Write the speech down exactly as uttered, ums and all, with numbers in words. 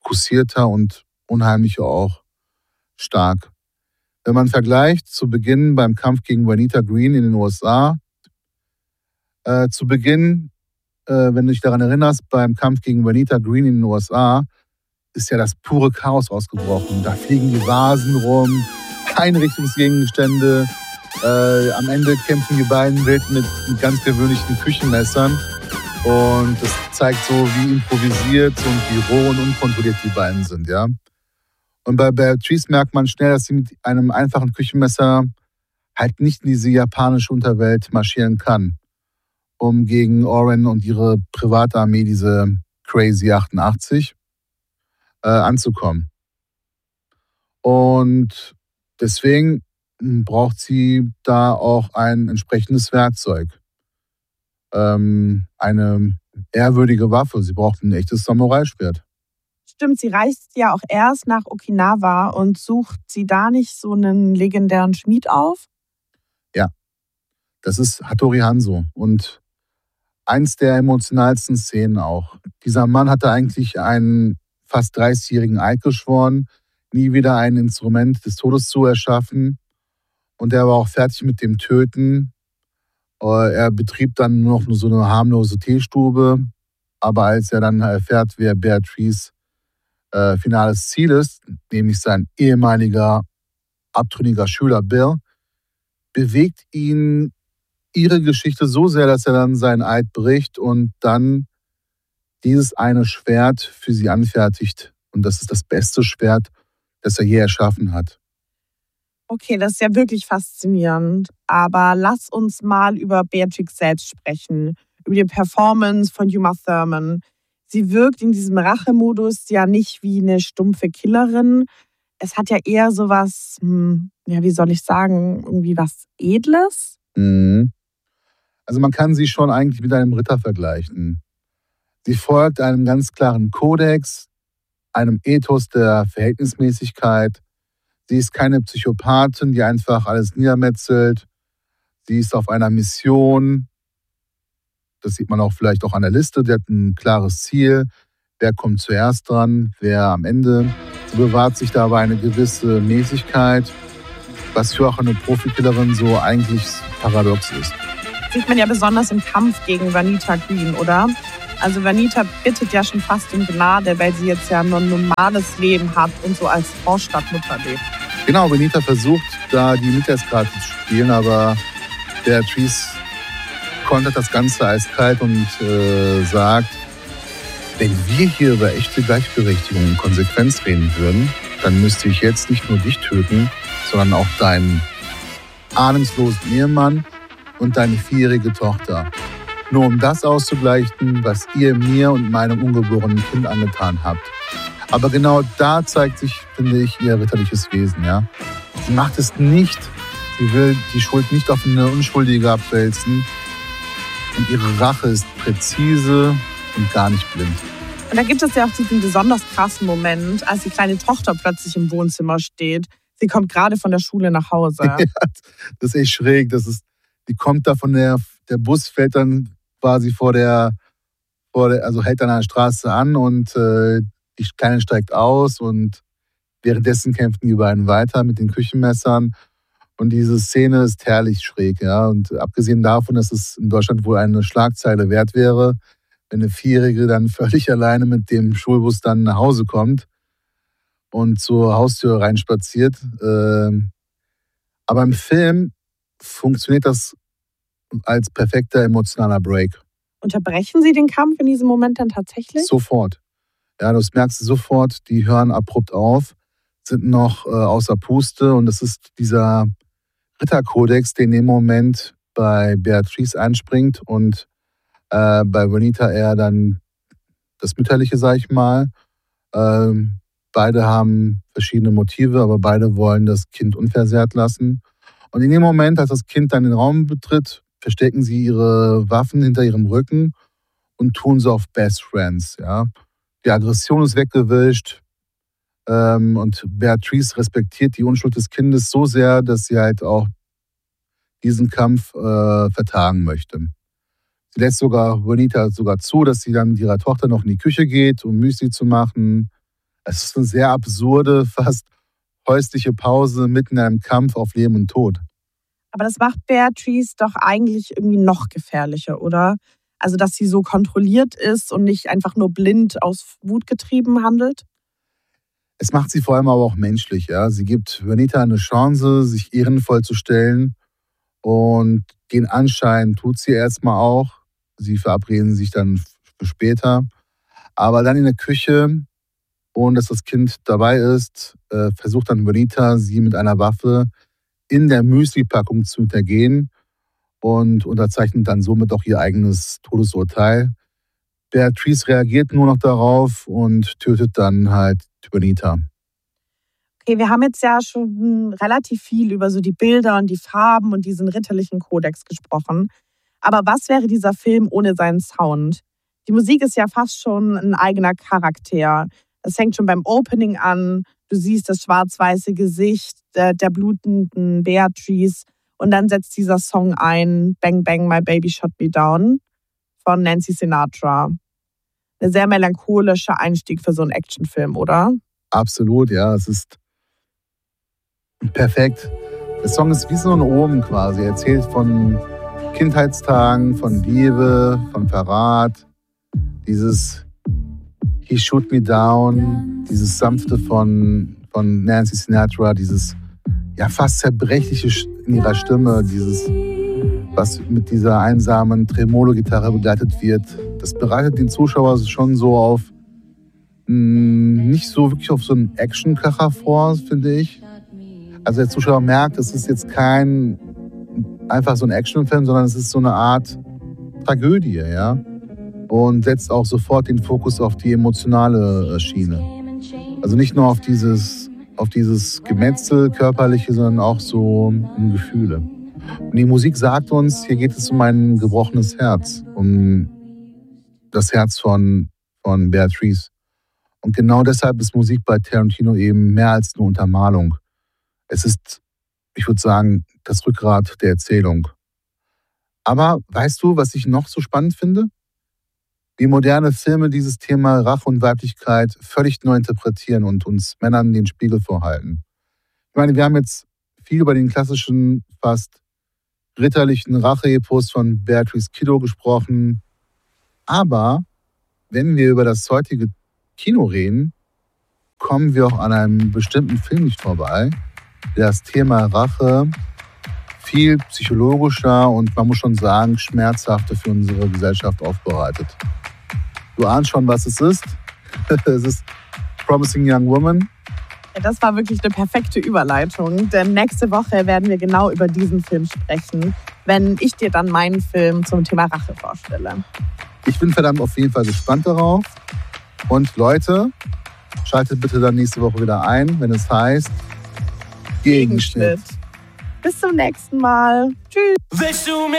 fokussierter und unheimlicher auch stark. Wenn man vergleicht zu Beginn beim Kampf gegen Juanita Green in den U S A, äh, zu Beginn, äh, wenn du dich daran erinnerst, beim Kampf gegen Juanita Green in den U S A, ist ja das pure Chaos ausgebrochen. Da fliegen die Vasen rum, Einrichtungsgegenstände. Äh, am Ende kämpfen die beiden wild mit, mit ganz gewöhnlichen Küchenmessern. Und das zeigt so, wie improvisiert und wie roh und unkontrolliert die beiden sind, ja. Und bei Beatrice merkt man schnell, dass sie mit einem einfachen Küchenmesser halt nicht in diese japanische Unterwelt marschieren kann, um gegen Oren und ihre private Armee, diese Crazy achtundachtzig, äh, anzukommen. Und deswegen braucht sie da auch ein entsprechendes Werkzeug. Ähm, eine ehrwürdige Waffe. Sie braucht ein echtes Samurai-Schwert. Stimmt, sie reist ja auch erst nach Okinawa und sucht sie da nicht so einen legendären Schmied auf? Ja, das ist Hattori Hanzo und eins der emotionalsten Szenen auch. Dieser Mann hatte eigentlich einen fast dreißigjährigen Eid geschworen, nie wieder ein Instrument des Todes zu erschaffen. Und er war auch fertig mit dem Töten. Er betrieb dann nur noch so eine harmlose Teestube. Aber als er dann erfährt, wer Beatrice äh, finales Ziel ist, nämlich sein ehemaliger, abtrünniger Schüler Bill, bewegt ihn ihre Geschichte so sehr, dass er dann seinen Eid bricht und dann dieses eine Schwert für sie anfertigt. Und das ist das beste Schwert, das er je erschaffen hat. Okay, das ist ja wirklich faszinierend. Aber lass uns mal über Beatrix selbst sprechen, über die Performance von Uma Thurman. Sie wirkt in diesem Rachemodus ja nicht wie eine stumpfe Killerin. Es hat ja eher so was, hm, ja, wie soll ich sagen, irgendwie was Edles. Mhm. Also man kann sie schon eigentlich mit einem Ritter vergleichen. Sie folgt einem ganz klaren Kodex, einem Ethos der Verhältnismäßigkeit. Sie ist keine Psychopathin, die einfach alles niedermetzelt. Sie ist auf einer Mission. Das sieht man auch vielleicht auch an der Liste. Sie hat ein klares Ziel. Wer kommt zuerst dran, wer am Ende. Sie bewahrt sich dabei eine gewisse Mäßigkeit, was für auch eine Profikillerin so eigentlich paradox ist. Sieht man ja besonders im Kampf gegen Juanita Green, oder? Also Juanita bittet ja schon fast um Gnade, weil sie jetzt ja nur ein normales Leben hat und so als Vorstadtmutter lebt. Genau, Juanita versucht da die Mitleidskarte zu spielen, aber Beatrice kontert das Ganze eiskalt und äh, sagt, wenn wir hier über echte Gleichberechtigung und Konsequenz reden würden, dann müsste ich jetzt nicht nur dich töten, sondern auch deinen ahnungslosen Ehemann und deine vierjährige Tochter. Nur um das auszugleichen, was ihr mir und meinem ungeborenen Kind angetan habt. Aber genau da zeigt sich, finde ich, ihr ritterliches Wesen. Ja? Sie macht es nicht, sie will die Schuld nicht auf eine Unschuldige abwälzen. Und ihre Rache ist präzise und gar nicht blind. Und da gibt es ja auch diesen besonders krassen Moment, als die kleine Tochter plötzlich im Wohnzimmer steht. Sie kommt gerade von der Schule nach Hause. Ja, das ist echt schräg. Das ist, die kommt da von der, der Bus fällt dann quasi vor der, vor der, also hält dann an der Straße an und äh, die Kleine steigt aus und währenddessen kämpfen die beiden weiter mit den Küchenmessern. Und diese Szene ist herrlich schräg, ja. Und abgesehen davon, dass es in Deutschland wohl eine Schlagzeile wert wäre, wenn eine Vierjährige dann völlig alleine mit dem Schulbus dann nach Hause kommt und zur Haustür reinspaziert. Aber im Film funktioniert das als perfekter emotionaler Break. Unterbrechen Sie den Kampf in diesem Moment dann tatsächlich? Sofort. Ja, das merkst du sofort, die hören abrupt auf, sind noch äh, außer Puste und das ist dieser Ritterkodex, der in dem Moment bei Beatrice einspringt und äh, bei Juanita eher dann das Mütterliche, sag ich mal. Ähm, beide haben verschiedene Motive, aber beide wollen das Kind unversehrt lassen. Und in dem Moment, als das Kind dann den Raum betritt, verstecken sie ihre Waffen hinter ihrem Rücken und tun so auf Best Friends. Ja. Die Aggression ist weggewischt ähm, und Beatrice respektiert die Unschuld des Kindes so sehr, dass sie halt auch diesen Kampf äh, vertagen möchte. Sie lässt sogar Juanita sogar zu, dass sie dann mit ihrer Tochter noch in die Küche geht, um Müsli zu machen. Es ist eine sehr absurde, fast häusliche Pause mitten in einem Kampf auf Leben und Tod. Aber das macht Beatrice doch eigentlich irgendwie noch gefährlicher, oder? Also, dass sie so kontrolliert ist und nicht einfach nur blind aus Wut getrieben handelt? Es macht sie vor allem aber auch menschlich. Ja? Sie gibt Vernita eine Chance, sich ehrenvoll zu stellen und den Anschein tut sie erstmal auch. Sie verabreden sich dann für später. Aber dann in der Küche, ohne dass das Kind dabei ist, äh, versucht dann Vernita, sie mit einer Waffe in der Müsli-Packung zu hintergehen und unterzeichnet dann somit auch ihr eigenes Todesurteil. Beatrice reagiert nur noch darauf und tötet dann halt Vernita. Okay, wir haben jetzt ja schon relativ viel über so die Bilder und die Farben und diesen ritterlichen Kodex gesprochen. Aber was wäre dieser Film ohne seinen Sound? Die Musik ist ja fast schon ein eigener Charakter. Es fängt schon beim Opening an. Du siehst das schwarz-weiße Gesicht der, der blutenden Beatrice. Und dann setzt dieser Song ein, Bang Bang My Baby Shot Me Down von Nancy Sinatra. Ein sehr melancholischer Einstieg für so einen Actionfilm, oder? Absolut, ja. Es ist perfekt. Der Song ist wie so ein Omen quasi. Er erzählt von Kindheitstagen, von Liebe, von Verrat. Dieses He Shoot Me Down, dieses Sanfte von, von Nancy Sinatra, dieses ja fast zerbrechliche in ihrer Stimme, dieses, was mit dieser einsamen Tremolo-Gitarre begleitet wird. Das bereitet den Zuschauer schon so auf, mh, nicht so wirklich auf so einen Action-Kracher vor, finde ich. Also der Zuschauer merkt, es ist jetzt kein einfach so ein Actionfilm, sondern es ist so eine Art Tragödie, ja. Und setzt auch sofort den Fokus auf die emotionale Schiene. Also nicht nur auf dieses, auf dieses Gemetzel, körperliche, sondern auch so um Gefühle. Und die Musik sagt uns, hier geht es um ein gebrochenes Herz, um das Herz von, von Beatrice. Und genau deshalb ist Musik bei Tarantino eben mehr als nur Untermalung. Es ist, ich würde sagen, das Rückgrat der Erzählung. Aber weißt du, was ich noch so spannend finde? Wie moderne Filme dieses Thema Rache und Weiblichkeit völlig neu interpretieren und uns Männern den Spiegel vorhalten. Ich meine, wir haben jetzt viel über den klassischen, fast ritterlichen Rache-Epos von Beatrice Kiddo gesprochen. Aber wenn wir über das heutige Kino reden, kommen wir auch an einem bestimmten Film nicht vorbei, der das Thema Rache viel psychologischer und man muss schon sagen, schmerzhafter für unsere Gesellschaft aufbereitet. Du ahnst schon, was es ist. Es ist Promising Young Woman. Ja, das war wirklich eine perfekte Überleitung, denn nächste Woche werden wir genau über diesen Film sprechen, wenn ich dir dann meinen Film zum Thema Rache vorstelle. Ich bin verdammt auf jeden Fall gespannt darauf. Und Leute, schaltet bitte dann nächste Woche wieder ein, wenn es heißt Gegenschnitt. Bis zum nächsten Mal. Tschüss.